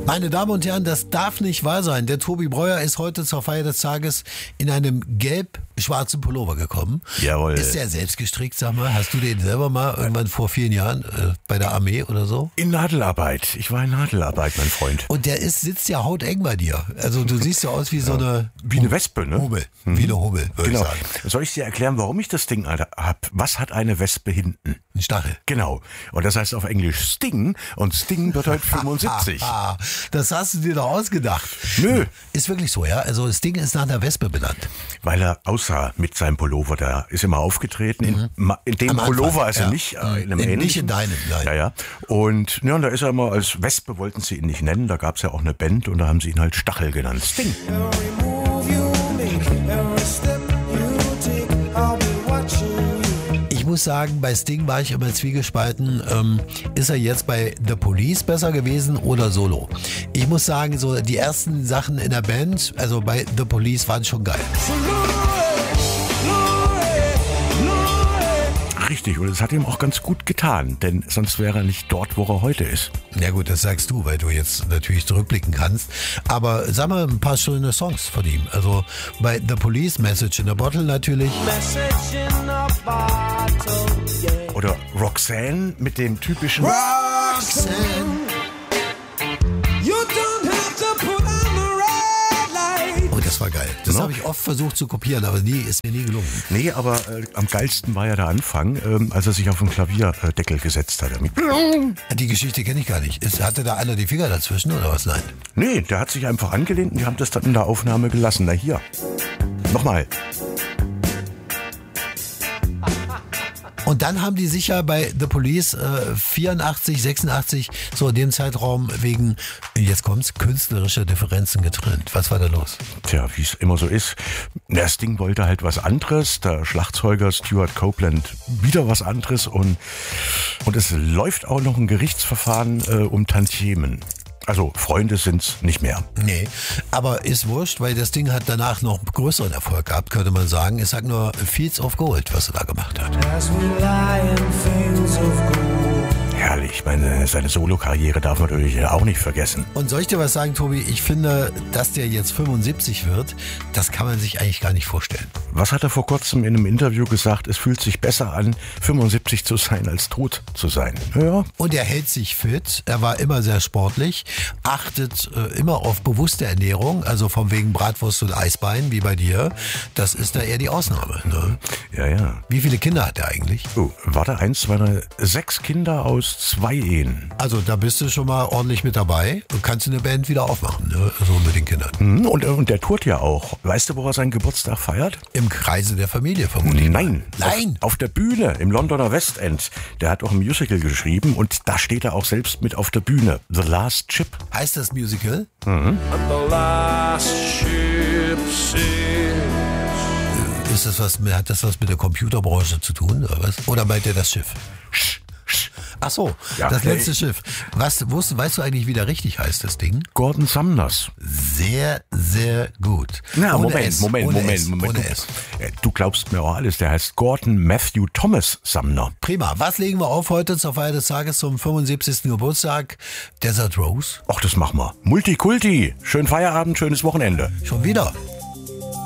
Meine Damen und Herren, das darf nicht wahr sein. Der Tobi Breuer ist heute zur Feier des Tages in einem gelb-schwarzen Pullover gekommen. Jawohl. Ist der selbst gestrickt, sag mal? Hast du den selber mal irgendwann vor vielen Jahren bei der Armee oder so? In Nadelarbeit. Ich war in Nadelarbeit, mein Freund. Und der sitzt ja hauteng bei dir. Also du siehst ja aus wie so eine... Wie eine Wespe, ne? Hummel. Wie eine Hummel, würde ich Genau. sagen. Soll ich dir erklären, warum ich das Ding habe? Was hat eine Wespe hinten? Ein Stachel. Genau. Und das heißt auf Englisch Sting. Und Sting bedeutet 75. Das hast du dir doch ausgedacht. Nö. Ist wirklich so, ja? Also das Ding ist nach der Wespe benannt. Weil er aussah mit seinem Pullover. Der ist immer aufgetreten. In dem Am Anfang, Pullover, also ja. nicht in einem Nicht ähnlichen. in deinem, nein. Ja, ja. Und ja, da ist er immer als Wespe, wollten sie ihn nicht nennen. Da gab es ja auch eine Band und da haben sie ihn halt Stachel genannt. Sting. Ich muss sagen, bei Sting war ich immer zwiegespalten. Ist er jetzt bei The Police besser gewesen oder solo? Ich muss sagen, so die ersten Sachen in der Band, also bei The Police, waren schon geil. Richtig, und es hat ihm auch ganz gut getan, denn sonst wäre er nicht dort, wo er heute ist. Ja gut, das sagst du, weil du jetzt natürlich zurückblicken kannst. Aber sag mal ein paar schöne Songs von ihm. Also bei The Police, Message in a Bottle natürlich. Oder Roxanne mit dem typischen... Roxanne. Oh, das war geil. Das habe ich oft versucht zu kopieren, aber ist mir nie gelungen. Nee, aber am geilsten war ja der Anfang, als er sich auf den Klavierdeckel gesetzt hat. Die Geschichte kenne ich gar nicht. Hatte da einer die Finger dazwischen oder was? Nein. Nee, der hat sich einfach angelehnt und die haben das dann in der Aufnahme gelassen. Na hier, nochmal. Und dann haben die sich ja bei The Police 84, 86, so in dem Zeitraum wegen, jetzt kommt's, künstlerischer Differenzen getrennt. Was war da los? Tja, wie es immer so ist. Das Ding wollte halt was anderes. Der Schlagzeuger Stuart Copeland wieder was anderes. Und es läuft auch noch ein Gerichtsverfahren um Tantiemen. Also Freunde sind's nicht mehr. Nee, aber ist wurscht, weil das Ding hat danach noch größeren Erfolg gehabt, könnte man sagen. Ich sag nur Fields of Gold, was er da gemacht hat. Herrlich, seine Solo-Karriere darf man natürlich auch nicht vergessen. Und soll ich dir was sagen, Tobi? Ich finde, dass der jetzt 75 wird, das kann man sich eigentlich gar nicht vorstellen. Was hat er vor kurzem in einem Interview gesagt? Es fühlt sich besser an, 75 zu sein, als tot zu sein. Ja. Und er hält sich fit, er war immer sehr sportlich, achtet immer auf bewusste Ernährung, also von wegen Bratwurst und Eisbein, wie bei dir. Das ist da eher die Ausnahme. Ne? Ja, ja. Wie viele Kinder hat er eigentlich? Oh, warte, 1, 2, 3, 6 Kinder aus 2 Ehen. Also da bist du schon mal ordentlich mit dabei und kannst eine Band wieder aufmachen, ne? So mit den Kindern. Und der tourt ja auch. Weißt du, wo er seinen Geburtstag feiert? Im Kreise der Familie vermutlich. Nein. Nein. Auf der Bühne im Londoner West End. Der hat auch ein Musical geschrieben und da steht er auch selbst mit auf der Bühne. The Last Ship. Heißt das Musical? Mhm. The last ship sails. Hat das was mit der Computerbranche zu tun oder was? Oder meint ihr das Schiff? Ach so, ja, das letzte Schiff. Weißt du eigentlich, wie der richtig heißt, das Ding? Gordon Sumners. Sehr, sehr gut. Na, Ohne Moment. S. Ohne S. Du glaubst mir auch alles. Der heißt Gordon Matthew Thomas Sumner. Prima. Was legen wir auf heute zur Feier des Tages zum 75. Geburtstag? Desert Rose? Ach, das machen wir. Multikulti. Schönen Feierabend, schönes Wochenende. Schon wieder?